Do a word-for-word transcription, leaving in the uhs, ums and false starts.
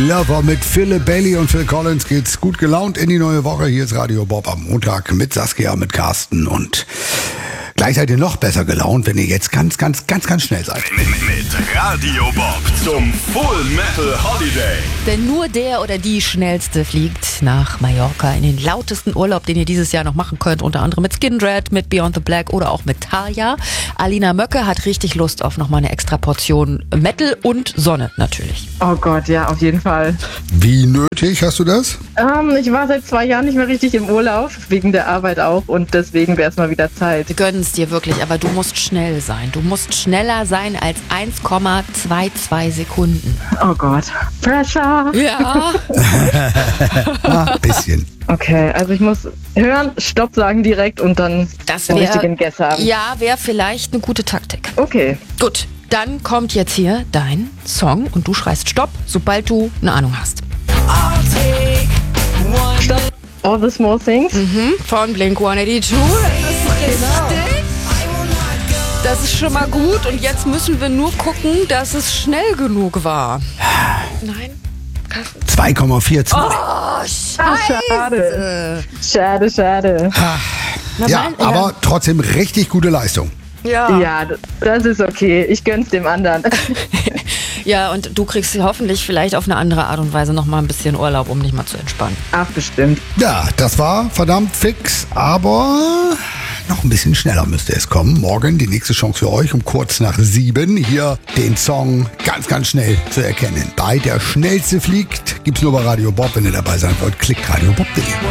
Lover mit Philip Bailey und Phil Collins geht's gut gelaunt in die neue Woche. Hier ist Radio Bob am Montag mit Saskia, mit Carsten und gleich seid ihr noch besser gelaunt, wenn ihr jetzt ganz, ganz, ganz, ganz schnell seid. Mit, mit Radio Bob zum Full Metal Holiday. Denn nur der oder die Schnellste fliegt nach Mallorca in den lautesten Urlaub, den ihr dieses Jahr noch machen könnt. Unter anderem mit Skindred, mit Beyond the Black oder auch mit Tarja. Alina Möcke hat richtig Lust auf nochmal eine extra Portion Metal und Sonne natürlich. Oh Gott, ja, auf jeden Fall. Wie nötig hast du das? Ähm, ich war seit zwei Jahren nicht mehr richtig im Urlaub, wegen der Arbeit auch. Und deswegen wäre es mal wieder Zeit. Wir gönnen es dir wirklich, aber du musst schnell sein. Du musst schneller sein als eins Komma zweiundzwanzig Sekunden. Oh Gott. Pressure. Ja. Ah, bisschen. Okay, also ich muss hören, Stopp sagen direkt und dann Das den wär- richtigen Guess haben. Ja, wäre vielleicht eine gute Taktik. Okay. Gut, dann kommt jetzt hier dein Song und du schreist Stopp, sobald du eine Ahnung hast. Stopp. All the small things. Mhm, von Blink hundertzweiundachtzig. Das ist richtig. Das ist schon mal gut und jetzt müssen wir nur gucken, dass es schnell genug war. Nein? zwei Komma vierzehn. Oh, Ah, scheiße. schade. Schade, schade. Na, Ja, mein- aber trotzdem richtig gute Leistung. Ja. Ja, das ist okay. Ich gönn's dem anderen. Ja, und du kriegst hoffentlich vielleicht auf eine andere Art und Weise noch mal ein bisschen Urlaub, um dich mal zu entspannen. Ach, bestimmt. Ja, das war verdammt fix, aber noch ein bisschen schneller müsste es kommen. Morgen die nächste Chance für euch um kurz nach sieben. Hier den Song ganz, ganz schnell zu erkennen. Bei Der Schnellste fliegt gibt's nur bei Radio Bob. Wenn ihr dabei sein wollt, klickt radiobob punkt de.